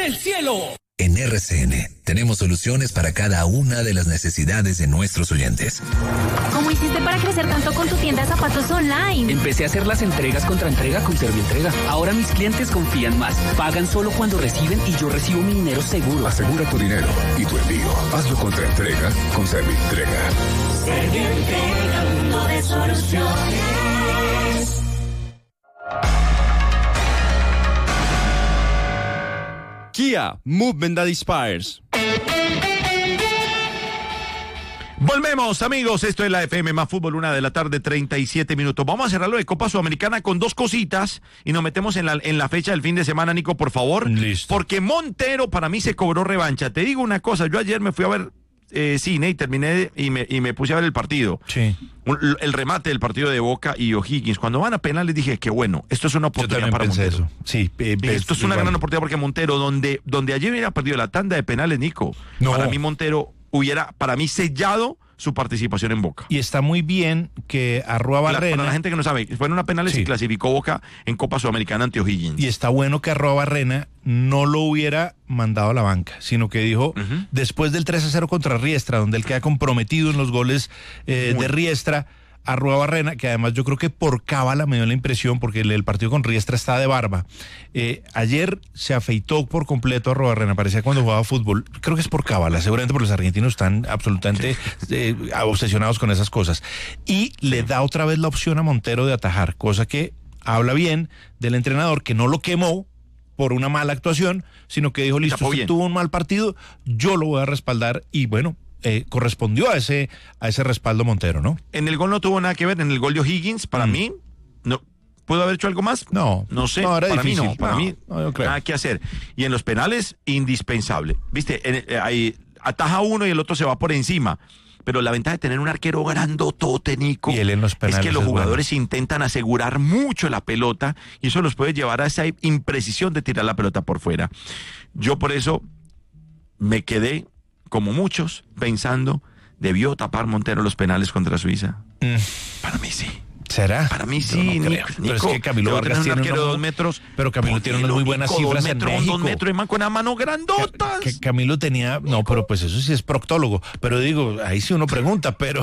del cielo. En RCN tenemos soluciones para cada una de las necesidades de nuestros oyentes. ¿Cómo hiciste para crecer tanto con tu tienda de zapatos online? Empecé a hacer las entregas contra entrega con Servientrega. Ahora mis clientes confían más. Pagan solo cuando reciben y yo recibo mi dinero seguro. Asegura tu dinero y tu envío. Hazlo contra entrega con Servientrega. Servientrega, mundo de soluciones. Kia, movement that inspires. Volvemos, amigos, esto es la FM Más Fútbol, 1:37 p.m. Vamos a cerrarlo de Copa Sudamericana con dos cositas y nos metemos en la fecha del fin de semana, Nico, por favor. Listo. Porque Montero para mí se cobró revancha. Te digo una cosa, yo ayer me fui a ver cine y terminé y me puse a ver el partido. Sí. El remate del partido de Boca y O'Higgins. Cuando van a penales dije que bueno, esto es una oportunidad para Montero. Eso. Sí, esto es una gran oportunidad porque Montero, donde ayer hubiera perdido la tanda de penales, Nico, para mí Montero hubiera, para mí, sellado su participación en Boca. Y está muy bien que Arruabarrena... Para la gente que no sabe, fue en una penales y clasificó Boca en Copa Sudamericana ante O'Higgins. Y está bueno que Arruabarrena no lo hubiera mandado a la banca, sino que dijo, después del 3-0 contra Riestra, donde él queda comprometido en los goles de Riestra, Arruabarrena, que además yo creo que por cábala me dio la impresión, porque el partido con Riestra está de barba. Ayer se afeitó por completo Arruabarrena, parecía cuando jugaba fútbol. Creo que es por cábala, seguramente porque los argentinos están absolutamente obsesionados con esas cosas. Y le da otra vez la opción a Montero de atajar, cosa que habla bien del entrenador, que no lo quemó por una mala actuación, sino que dijo, listo, usted tuvo un mal partido, yo lo voy a respaldar, y bueno, correspondió a ese respaldo Montero, ¿no? En el gol no tuvo nada que ver, en el gol de O'Higgins, para mí, no. ¿Pudo haber hecho algo más? No sé, era para difícil. mí no, para mí yo creo. Nada que hacer. Y en los penales, indispensable. ¿Viste? Ahí ataja uno y el otro se va por encima. Pero la ventaja de tener un arquero grandotote, Nico, y él en los penales es que los jugadores intentan asegurar mucho la pelota y eso los puede llevar a esa imprecisión de tirar la pelota por fuera. Yo por eso me quedé, como muchos, pensando, debió tapar Montero los penales contra Suiza. Para mí sí. ¿Será? Para mí sí, no Nico. Pero es que Camilo Vargas tiene un arquero de 2 metros. Pero Camilo tiene unas muy buenas cifras en México. 2 metros, man, con las manos grandotas. Que Camilo tenía... No, pero pues eso sí es proctólogo. Pero digo, ahí sí uno pregunta, pero...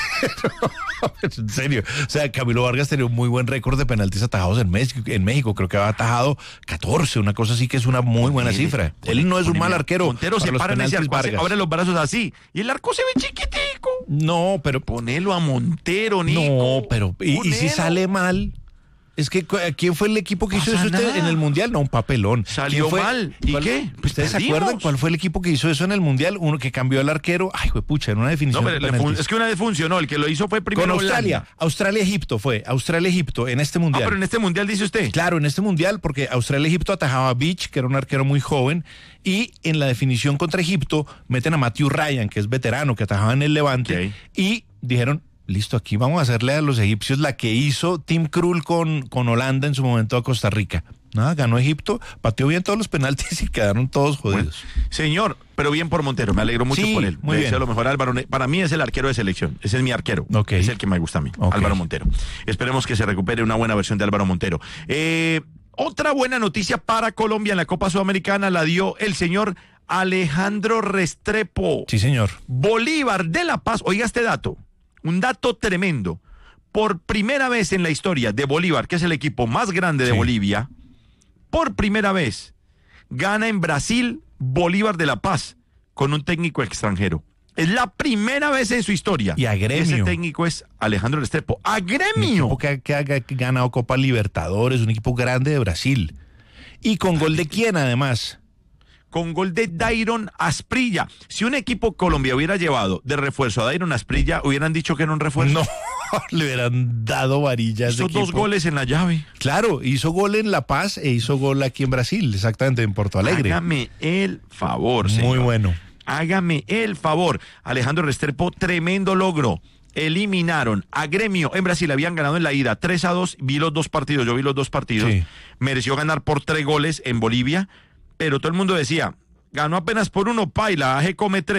en serio, o sea, Camilo Vargas tenía un muy buen récord de penaltis atajados en México, creo que ha atajado 14, una cosa así que es una muy buena cifra. Él no es un mal arquero. Montero se para en ese arco, abre los brazos así, y el arco se ve chiquitico. No, pero... Ponelo a Montero, Nico. No, pero... ¿Y si sale mal? Es que, ¿quién fue el equipo que hizo eso en el Mundial? No, un papelón. Salió mal. ¿Y qué? Pues ¿ustedes se acuerdan cuál fue el equipo que hizo eso en el Mundial? Uno que cambió al arquero. Ay, pucha, en una definición. No, pero es que una vez funcionó. El que lo hizo fue primero con Australia. Australia-Egipto fue. Australia-Egipto en este Mundial. Ah, pero en este Mundial dice usted. Claro, en este Mundial, porque Australia-Egipto atajaba a Beach, que era un arquero muy joven, y en la definición contra Egipto meten a Matthew Ryan, que es veterano, que atajaba en el Levante, y dijeron... Listo, aquí vamos a hacerle a los egipcios la que hizo Tim Krul con Holanda en su momento a Costa Rica. Nada, ganó Egipto, pateó bien todos los penaltis y quedaron todos jodidos. Bueno, señor, pero bien por Montero, me alegro mucho por él. Muy bien. Deseo lo mejor a Álvaro. Para mí es el arquero de selección, ese es mi arquero. Es el que me gusta a mí, Álvaro Montero. Esperemos que se recupere una buena versión de Álvaro Montero. Otra buena noticia para Colombia en la Copa Sudamericana la dio el señor Alejandro Restrepo. Sí, señor. Bolívar de La Paz, oiga este dato. Un dato tremendo. Por primera vez en la historia de Bolívar, que es el equipo más grande de Bolivia, por primera vez gana en Brasil Bolívar de La Paz con un técnico extranjero. Es la primera vez en su historia. Y a Gremio. Ese técnico es Alejandro Restrepo. ¡A Gremio! Un equipo que ha ganado Copa Libertadores, un equipo grande de Brasil. Y con gol de quién, además. Con gol de Dairon Asprilla. Si un equipo Colombia hubiera llevado de refuerzo a Dairon Asprilla, hubieran dicho que era un refuerzo. No, le hubieran dado varillas. Hizo 2 goles en la llave. Claro, hizo gol en La Paz e hizo gol aquí en Brasil, exactamente, en Porto Alegre. Hágame el favor, señor. Muy bueno. Hágame el favor. Alejandro Restrepo, tremendo logro. Eliminaron a Gremio. En Brasil habían ganado en la ida 3-2. Vi los 2 partidos, yo vi los 2 partidos. Sí. Mereció ganar por 3 goles en Bolivia. Pero todo el mundo decía, ganó apenas por 1, paila, AG come 3.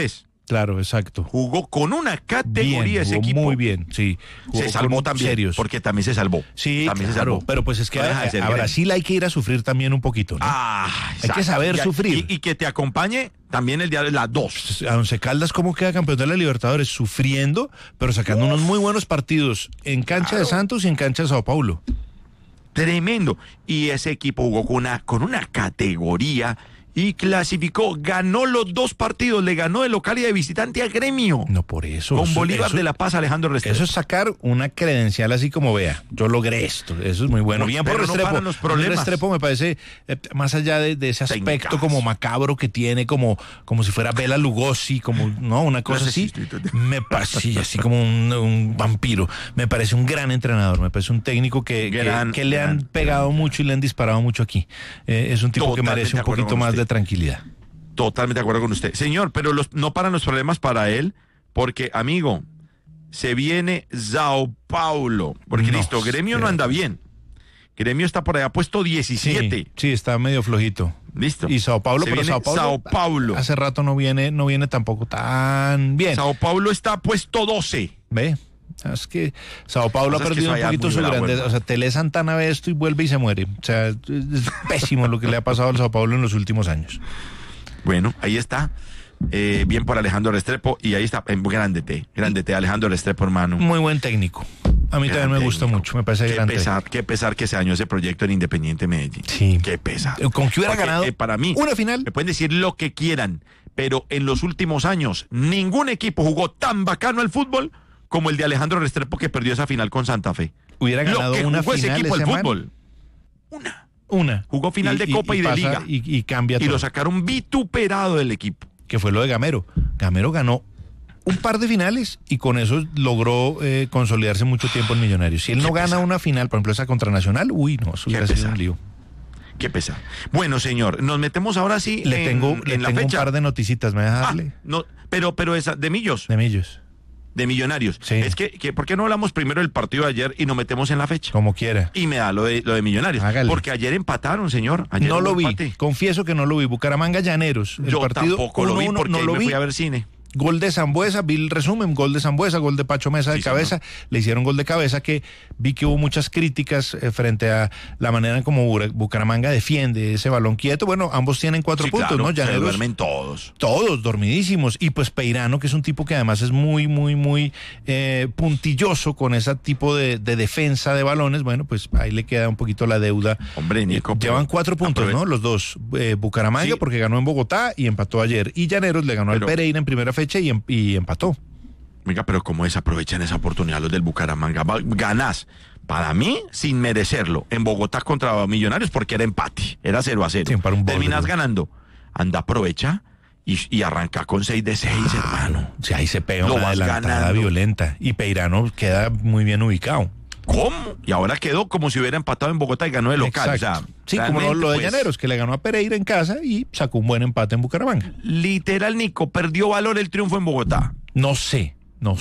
Claro, exacto. Jugó con una categoría Bien, ese jugó equipo. muy bien, sí. Jugó Se salvó con también, serios. porque también se salvó. Sí, también claro, se salvó. pero pues es que No deja de ser a grande. Brasil hay que ir a sufrir también un poquito, ¿no? Hay que saber sufrir. Y que te acompañe también el día de las 2. A Once Caldas, ¿cómo queda campeón de la Libertadores? Sufriendo, pero sacando unos muy buenos partidos en cancha de Santos y en cancha de Sao Paulo. Tremendo. Y ese equipo jugó con una categoría y clasificó, ganó los 2 partidos, le ganó de local y de visitante a Gremio. No, por eso. Con Bolívar de La Paz, Alejandro Restrepo. Eso es sacar una credencial así como, vea, yo logré esto. Eso es muy bueno. Bien por Pero no Restrepo. paran los problemas. Restrepo me parece, más allá de ese aspecto Técnicas. como macabro que tiene, como si fuera Bela Lugosi, como, no, una cosa así. Me parece, así como un vampiro. Me parece un gran entrenador, me parece un técnico que le han pegado mucho y le han disparado mucho aquí. Es un tipo que merece un poquito más de tranquilidad. Totalmente de acuerdo con usted. Señor, pero no paran los problemas para él, porque, amigo, se viene Sao Paulo. Porque listo, Gremio no anda bien. Gremio está por allá puesto 17. Sí, está medio flojito. Listo. Y Sao Paulo, Se pero viene Sao Paulo hace rato no viene tampoco tan bien. Sao Paulo está puesto 12. ¿Ve? Es que Sao Paulo ha perdido un poquito su grandeza. O sea, Tele Santana ve esto y vuelve y se muere. O sea, es pésimo lo que le ha pasado al Sao Paulo en los últimos años. Bueno, ahí está. Bien por Alejandro Restrepo. Y ahí está. Grande T, Alejandro Restrepo, hermano. Muy buen técnico. A mí también me gusta mucho. Me parece grande. Qué pesar que se dañó ese proyecto en Independiente Medellín. Sí. Qué pesar. Con que hubiera Porque, ganado para mí, una final. Me pueden decir lo que quieran, pero en los últimos años ningún equipo jugó tan bacano al fútbol como el de Alejandro Restrepo, que perdió esa final con Santa Fe. Hubiera ganado lo que una jugó final ese equipo ese al man. fútbol. Una. Jugó final de Copa y de pasa, Liga. Y cambia Y todo. lo sacaron vituperado del equipo. Que fue lo de Gamero. Gamero ganó un par de finales y con eso logró consolidarse mucho tiempo en Millonarios. Si él no gana una final, por ejemplo esa contra Nacional, no, eso hubiera sido un lío. Qué pesar. Bueno, señor, nos metemos ahora sí Le tengo la fecha. un par de noticitas, ¿me deja darle? No, pero esa, de Millos. De Millos. De Millonarios. Sí. Es que ¿por qué no hablamos primero del partido de ayer y nos metemos en la fecha? Como quiera. Y me da lo de Millonarios. Hágale. Porque ayer empataron, señor. Ayer No lo vi. empate. Confieso que no lo vi. Bucaramanga Llaneros. El Yo partido tampoco lo vi 1-1, porque no ahí lo me vi. fui a ver cine. Gol de Sambuesa, vi el resumen, gol de Sambuesa, gol de Pacho Mesa de Sí, cabeza, le hicieron gol de cabeza que vi que hubo muchas críticas frente a la manera en como Bucaramanga defiende ese balón quieto. Bueno, ambos tienen 4 Sí, puntos, claro, ¿no? se Llaneros, duermen todos. todos dormidísimos. Y pues Peirano, que es un tipo que además es muy puntilloso con ese tipo de defensa de balones, bueno, pues ahí le queda un poquito la deuda. Hombre, Nico. Llevan 4 puntos, ¿no? Los dos. Bucaramanga, Sí. porque ganó en Bogotá y empató ayer. Y Llaneros le ganó al Pereira en primera fecha y empató. Venga, pero ¿cómo desaprovechan esa oportunidad los del Bucaramanga? Ganás, para mí, sin merecerlo, en Bogotá contra Millonarios, porque era empate, era 0-0. Sí, para un Terminas borde, ganando. Anda, aprovecha y arranca con 6 de 6, hermano. Sí, ahí se pega Lo una vas adelantada ganando. violenta. Y Peirano queda muy bien ubicado. ¿Cómo? Y ahora quedó como si hubiera empatado en Bogotá y ganó de local. Exacto. O sea, Sí, como realmente, lo de pues, Llaneros, que le ganó a Pereira en casa y sacó un buen empate en Bucaramanga. Literal, Nico, perdió valor el triunfo en Bogotá. No sé.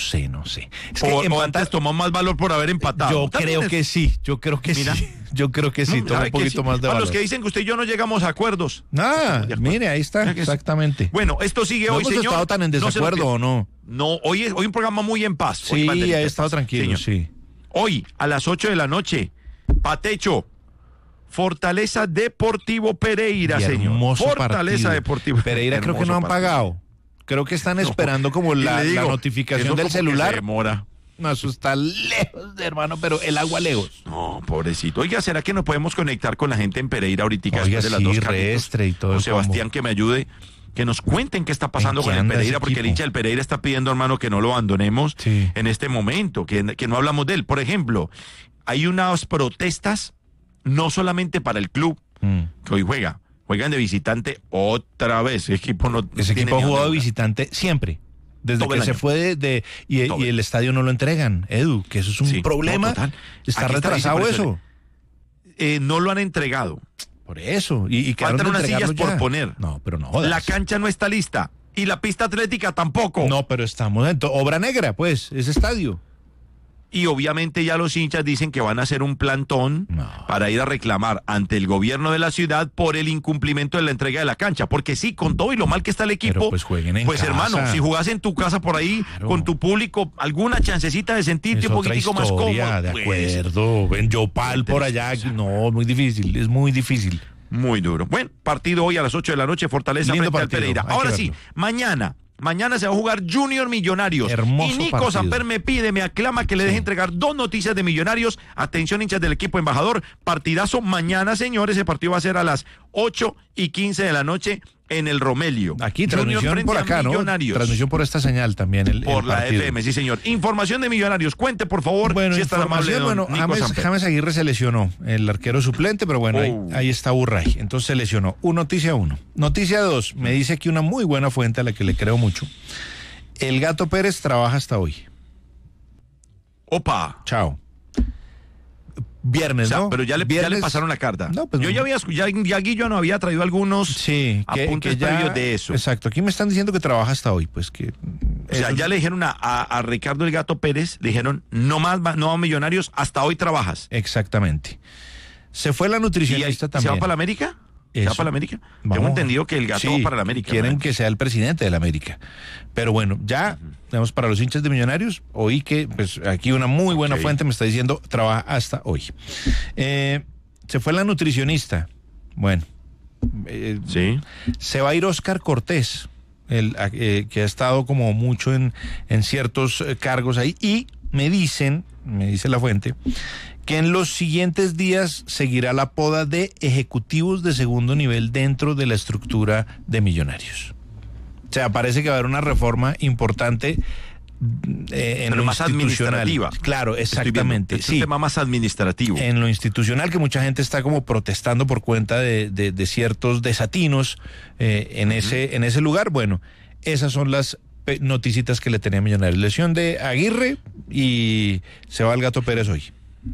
Es que O antes tomó más valor por haber empatado. Yo creo que sí. Mira. Yo creo que sí, toma un poquito más de A valor. los que dicen que usted y yo no llegamos a acuerdos. Mire, ahí está, Mira que sí. exactamente. Bueno, esto sigue ¿No hoy, hemos señor. estado tan en No se lo desacuerdo pierda. o no? No, hoy es un programa muy en paz. Sí, he estado tranquilo, señor. sí. Hoy, a las 8 de la noche, Patecho, Fortaleza Deportivo Pereira, Y señor. hermoso Fortaleza partido. Deportivo Pereira creo que no han pagado. Creo que están esperando como la notificación del celular. Se demora. No, eso está lejos, hermano, pero el agua lejos. No, pobrecito. Oiga, ¿será que nos podemos conectar con la gente en Pereira ahorita Oiga, después de las sí, 2 Carlitos? Restre y todo O el Sebastián, combo. que me ayude, que nos cuenten qué está pasando ¿En qué con el anda Pereira, ese porque el equipo? hincha del Pereira está pidiendo, hermano, que no lo abandonemos Sí. en este momento, que no hablamos de él. Por ejemplo, hay unas protestas, no solamente para el club, que hoy juegan de visitante otra vez. Ese equipo no Ese tiene equipo ha ni jugado de dónde visitante siempre. Desde Todo que el se año. fue y el estadio no lo entregan, Edu, que eso es un Sí, problema. no, total. Está Aquí está, retrasado dice, eso. no lo han entregado. Por eso. Y quedaron Faltan de unas sillas entregarlo por ya. poner. No, pero no jodas. La cancha no está lista. Y la pista atlética tampoco. No, pero estamos en obra negra, pues, ese estadio. Y obviamente ya los hinchas dicen que van a hacer un plantón para ir a reclamar ante el gobierno de la ciudad por el incumplimiento de la entrega de la cancha. Porque sí, con todo y lo mal que está el equipo, pero pues jueguen en casa. Hermano, si jugás en tu casa por ahí, claro, con tu público, alguna chancecita de sentirte un poquitico más cómodo. De acuerdo, ven Yopal por allá, no, muy difícil, es muy difícil. Muy duro. Bueno, partido hoy a las 8 de la noche, Fortaleza lindo frente partido, al Pereira. Ahora sí, Mañana se va a jugar Junior Millonarios. Hermoso y Nico partido. Samper me aclama que le deje entregar 2 noticias de Millonarios. Atención, hinchas del equipo embajador. Partidazo mañana, señores. Ese partido va a ser a las 8:15 de la noche en el Romelio. Aquí, transmisión por acá, ¿no? Transmisión por esta señal también. Por la FM, sí, señor. Información de Millonarios. Cuente, por favor, bueno, si es tan amable, bueno, James Aguirre se lesionó, el arquero suplente, pero bueno, ahí está Burray. Entonces se lesionó. Noticia 1. Noticia 2. Me dice aquí una muy buena fuente a la que le creo mucho. El Gato Pérez trabaja hasta hoy. Opa. Chao. Viernes, ¿no? Pero ya le pasaron la carta. No, pues ya Guillo no había traído algunos apuntes previos de eso. Exacto, aquí me están diciendo que trabaja hasta hoy, pues que... O sea, ya le dijeron a Ricardo el Gato Pérez, le dijeron, no más Millonarios, hasta hoy trabajas. Exactamente. Se fue la nutricionista también. ¿Se va para la América? ¿Se va para la América? Tengo entendido que el Gato va para la América. Quieren que sea el presidente de la América. Pero bueno, ya, digamos, para los hinchas de Millonarios, oí que, pues aquí una muy buena fuente me está diciendo, trabaja hasta hoy. Se fue la nutricionista. Bueno. Se va a ir Oscar Cortés, que ha estado como mucho en ciertos cargos ahí. Y me dice la fuente, que en los siguientes días seguirá la poda de ejecutivos de segundo nivel dentro de la estructura de Millonarios. O sea, parece que va a haber una reforma importante en lo más administrativa. Claro, exactamente. Es un tema más administrativo. En lo institucional, que mucha gente está como protestando por cuenta de ciertos desatinos en ese lugar. Bueno, esas son las noticitas que le tenía Millonarios. Lesión de Aguirre y se va el Gato Pérez hoy.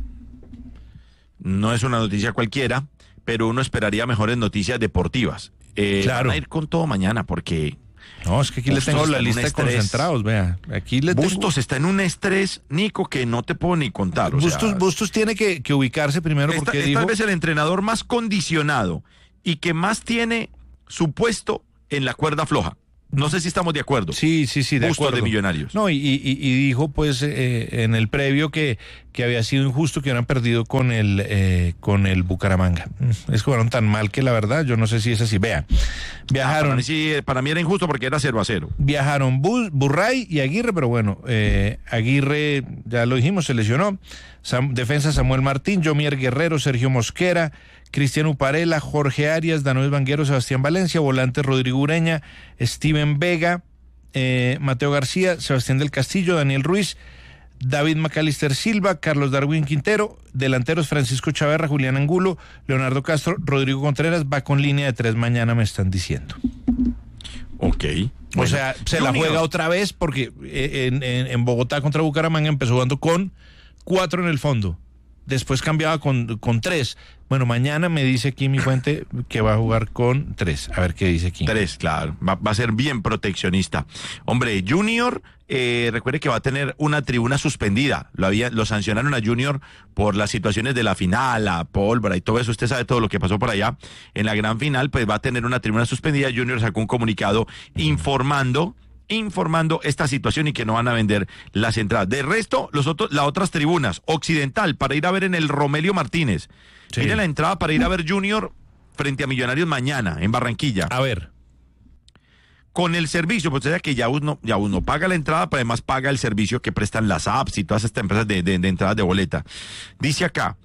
No es una noticia cualquiera, pero uno esperaría mejores noticias deportivas. Claro. Van a ir con todo mañana porque... No, es que aquí les tengo la lista de concentrados, vea. Aquí Bustos está en un estrés, Nico, que no te puedo ni contar. Bustos tiene que ubicarse primero porque tal vez el entrenador más condicionado y que más tiene su puesto en la cuerda floja. No sé si estamos de acuerdo. Sí, de acuerdo. De Millonarios. No, y dijo pues en el previo que había sido injusto que hubieran perdido con el Bucaramanga. Es que jugaron tan mal que la verdad, yo no sé si es así. Vea, viajaron. Para mí era injusto porque era 0-0. Viajaron Burray y Aguirre, pero bueno, Aguirre, ya lo dijimos, se lesionó. Defensa Samuel Martín, Yomier Guerrero, Sergio Mosquera, Cristian Uparela, Jorge Arias, Daniel Vanguero, Sebastián Valencia, volante Rodrigo Ureña, Steven Vega, Mateo García, Sebastián del Castillo, Daniel Ruiz, David Macalister Silva, Carlos Darwin Quintero, delanteros Francisco Chaverra, Julián Angulo, Leonardo Castro, Rodrigo Contreras, va con línea de 3 mañana, me están diciendo. Ok. O sea, se la juega otra vez porque en Bogotá contra Bucaramanga empezó jugando con 4 en el fondo. Después cambiaba con 3. Bueno, mañana me dice aquí mi fuente que va a jugar con 3. A ver qué dice aquí. 3, claro. Va a ser bien proteccionista. Hombre, Junior, recuerde que va a tener una tribuna suspendida. Lo sancionaron a Junior por las situaciones de la final, la pólvora y todo eso. Usted sabe todo lo que pasó por allá. En la gran final, pues va a tener una tribuna suspendida. Junior sacó un comunicado informando esta situación y que no van a vender las entradas. De resto, las otras tribunas, Occidental, para ir a ver en el Romelio Martínez. Sí. Tiene la entrada para ir a ver Junior frente a Millonarios mañana en Barranquilla. A ver. Con el servicio, pues ya que ya uno paga la entrada, pero además paga el servicio que prestan las apps y todas estas empresas de entradas de boleta. Dice acá,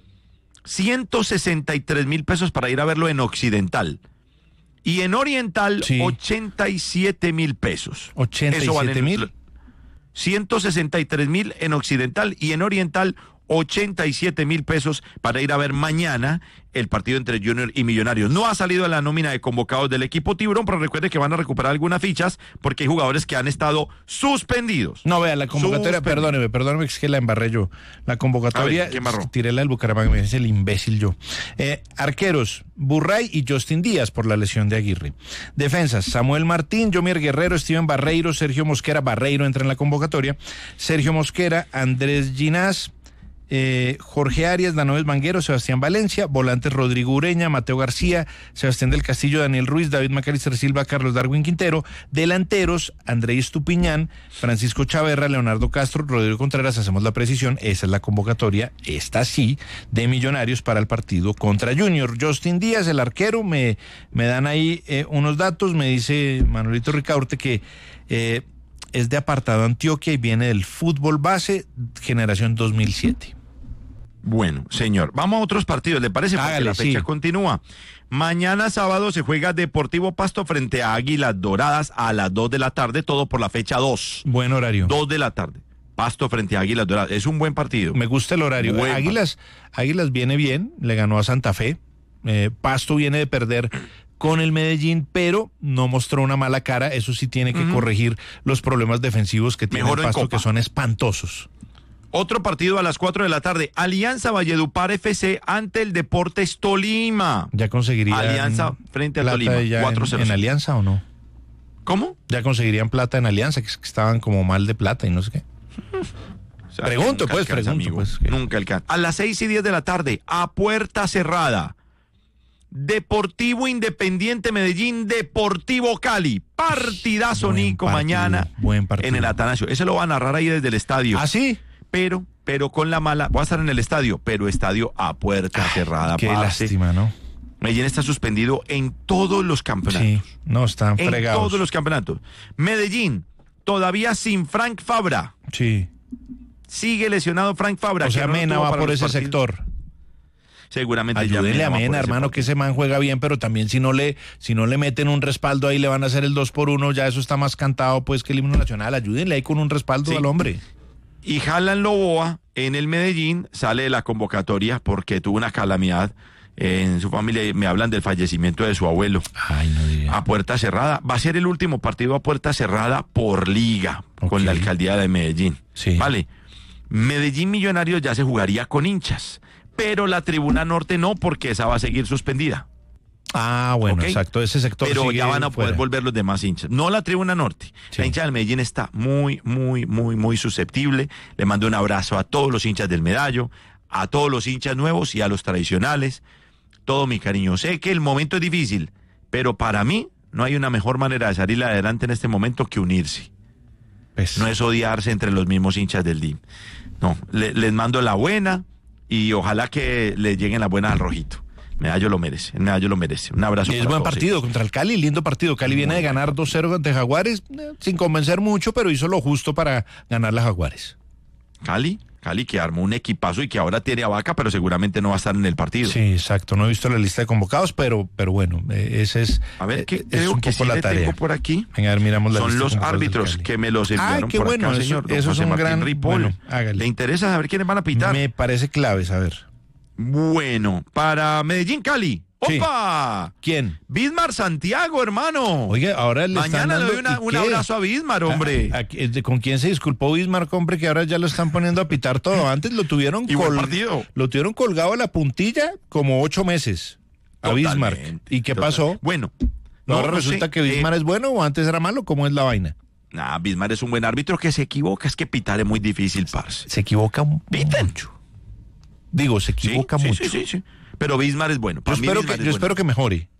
163,000 pesos para ir a verlo en Occidental. Y en Oriental, 87,000 pesos. 87,000. 163,000 en Occidental y en Oriental 87,000 pesos para ir a ver mañana el partido entre Junior y Millonarios. No ha salido la nómina de convocados del equipo Tiburón, pero recuerde que van a recuperar algunas fichas porque hay jugadores que han estado suspendidos. No, vea, la convocatoria, perdóneme, es que la embarré yo. La convocatoria, ¿qué embarró? tiré la del Bucaramanga, me dice el imbécil yo. Arqueros, Burray y Justin Díaz por la lesión de Aguirre. Defensas, Samuel Martín, Yomier Guerrero, Steven Barreiro, Sergio Mosquera, Barreiro entra en la convocatoria, Sergio Mosquera, Andrés Ginás, Jorge Arias, Danoves Vanguero, Sebastián Valencia, volantes Rodrigo Ureña, Mateo García, Sebastián del Castillo, Daniel Ruiz, David Macalister Silva, Carlos Darwin Quintero, delanteros Andrés Estupiñán, Francisco Chaverra, Leonardo Castro, Rodrigo Contreras, hacemos la precisión, esa es la convocatoria, esta sí, de Millonarios para el partido contra Junior. Justin Díaz, el arquero, me dan ahí unos datos, me dice Manuelito Ricaurte que es de Apartado Antioquia y viene del fútbol base, generación 2007. Bueno, señor, vamos a otros partidos, ¿le parece? Porque la fecha continúa. Mañana sábado se juega Deportivo Pasto frente a Águilas Doradas a las 2 de la tarde, todo por la fecha 2. Buen horario. 2 de la tarde. Pasto frente a Águilas Doradas. Es un buen partido. Me gusta el horario. Águilas viene bien, le ganó a Santa Fe. Pasto viene de perder con el Medellín, pero no mostró una mala cara. Eso sí tiene que corregir los problemas defensivos que tiene el Pasto, que son espantosos. Otro partido a las 4 de la tarde. Alianza Valledupar FC ante el Deportes Tolima. ¿Ya conseguirían Alianza frente a Tolima? 4-0. ¿En Alianza o no? ¿Cómo? ¿Ya conseguirían plata en Alianza? Que estaban como mal de plata y no sé qué. O sea, pregunto, pues. Nunca alcanza. A las 6:10 de la tarde, a puerta cerrada. Deportivo Independiente Medellín, Deportivo Cali. Partidazo, Nico, mañana. Buen partido. En el Atanasio. Ese lo va a narrar ahí desde el estadio. ¿Ah, sí? Pero con la mala, voy a estar en el estadio, pero estadio a puerta cerrada. Qué lástima, ¿no? Medellín está suspendido en todos los campeonatos. Sí, no, están fregados. En todos los campeonatos. Medellín, todavía sin Frank Fabra. Sí. Sigue lesionado Frank Fabra. O sea, Mena va por ese sector. Seguramente. Ayúdenle a Mena, hermano, que ese man juega bien, pero también si no le meten un respaldo ahí, le van a hacer el 2-1, ya eso está más cantado pues que el himno nacional. Ayúdenle ahí con un respaldo al hombre. Y Jalan Loboa en el Medellín sale de la convocatoria porque tuvo una calamidad en su familia y me hablan del fallecimiento de su abuelo. Ay, no diga. A puerta cerrada. Va a ser el último partido a puerta cerrada por liga con la alcaldía de Medellín. Sí. Vale. Medellín Millonarios ya se jugaría con hinchas, pero la tribuna norte no, porque esa va a seguir suspendida. Ah, bueno, exacto, ese sector. Pero ya van a poder volver los demás hinchas. No la tribuna norte. Sí. La hincha del Medellín está muy, muy, muy, muy susceptible. Le mando un abrazo a todos los hinchas del Medallo, a todos los hinchas nuevos y a los tradicionales. Todo mi cariño. Sé que el momento es difícil, pero para mí no hay una mejor manera de salir adelante en este momento que unirse. No es odiarse entre los mismos hinchas del DIM. No, les mando la buena y ojalá que le lleguen las buenas al rojito. Medallo lo merece, el Medallo lo merece. Un abrazo. Y es buen partido contra el Cali, lindo partido. Cali viene de ganar 2-0 ante Jaguares, sin convencer mucho, pero hizo lo justo para ganar las Jaguares. Cali que armó un equipazo y que ahora tiene a Vaca, pero seguramente no va a estar en el partido. Sí, exacto. No he visto la lista de convocados, pero bueno, ese es. A ver, ¿qué es creo un que poco sí la le tarea. tengo por aquí? Venga, a ver, miramos la Son lista. los árbitros que me los enviaron qué por bueno, acá, eso, señor. Eso es un gran Ripoll. Bueno, hágale. ¿Le interesa saber quiénes van a pitar? Me parece clave saber. Bueno, para Medellín Cali. ¡Opa! Sí. ¿Quién? Bismar Santiago, hermano. Oiga, ahora le mañana están le doy un abrazo a Bismar, hombre. ¿Con quién se disculpó Bismar, hombre? Que ahora ya lo están poniendo a pitar todo. Antes lo tuvieron colgado a la puntilla como 8 meses. Totalmente, a Bismar. ¿Y qué pasó? Bueno. Ahora resulta que Bismar es bueno o antes era malo. ¿Cómo es la vaina? Bismar es un buen árbitro que se equivoca. Es que pitar es muy difícil, parce. Se equivoca mucho. Digo, se equivoca mucho. Sí. Pero Bismar es bueno. Yo espero que mejore.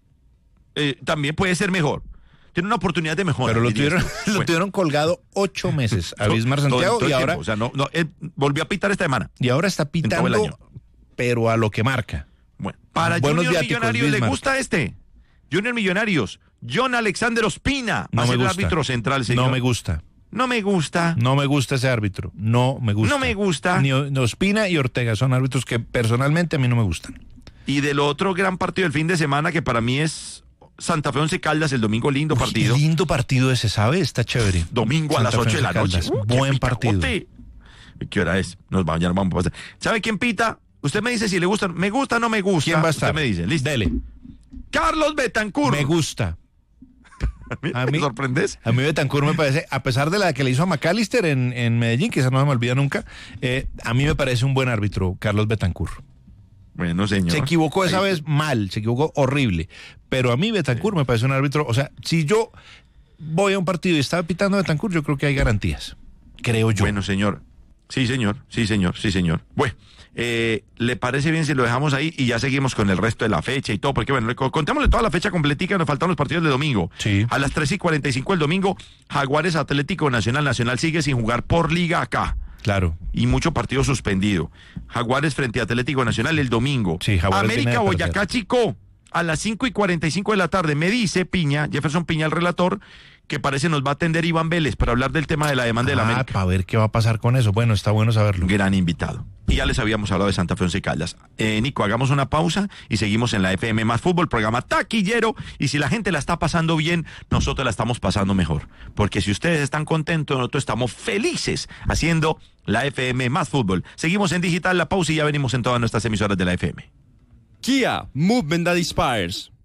También puede ser mejor. Tiene una oportunidad de mejora. Pero lo tuvieron colgado 8 meses a Bismar Santiago y ahora. O sea, él volvió a pitar esta semana. Y ahora está pitando, pero a lo que marca. Bueno, para Junior Millonarios, ¿le gusta este? Junior Millonarios, John Alexander Ospina va a ser el árbitro central, señor. No me gusta. No me gusta. No me gusta ese árbitro. No me gusta. No me gusta. Ni Ospina y Ortega son árbitros que personalmente a mí no me gustan. Y del otro gran partido del fin de semana que para mí es Santa Fe Once Caldas, el domingo, lindo partido. Lindo partido ese, ¿sabe? Está chévere. Domingo a las 8 de la noche. Buen partido. ¿Qué hora es? Ya nos vamos a pasar. ¿Sabe quién pita? Usted me dice si le gusta. ¿Me gusta o no me gusta? ¿Quién va a estar? Usted me dice. Listo. Dele. Carlos Betancur. Me gusta. ¿A mí? ¿Me sorprendes? A mí Betancur me parece, a pesar de la que le hizo a McAllister en Medellín, que esa no se me olvida nunca, a mí me parece un buen árbitro, Carlos Betancur. Bueno, señor. Se equivocó esa vez mal, se equivocó horrible. Pero a mí Betancur me parece un árbitro, o sea, si yo voy a un partido y está pitando Betancur, yo creo que hay garantías. Creo yo. Bueno, señor. Sí, señor. Bueno, ¿le parece bien si lo dejamos ahí y ya seguimos con el resto de la fecha y todo? Porque bueno, contémosle toda la fecha completica, nos faltan los partidos de domingo. Sí. A las 3:45 el domingo, Jaguares Atlético Nacional. Nacional sigue sin jugar por liga acá. Claro. Y mucho partido suspendido. Jaguares frente a Atlético Nacional el domingo. Sí, Jaguares viene América de Boyacá Chico a las 5:45 de la tarde. Me dice Jefferson Piña, el relator, que parece nos va a atender Iván Vélez para hablar del tema de la demanda de la América. Para ver qué va a pasar con eso. Bueno, está bueno saberlo. Gran invitado. Y ya les habíamos hablado de Santa Fe Once Caldas. Nico, hagamos una pausa y seguimos en la FM Más Fútbol, programa taquillero. Y si la gente la está pasando bien, nosotros la estamos pasando mejor. Porque si ustedes están contentos, nosotros estamos felices haciendo la FM Más Fútbol. Seguimos en digital, la pausa y ya venimos en todas nuestras emisoras de la FM. Kia, Movement That Inspires.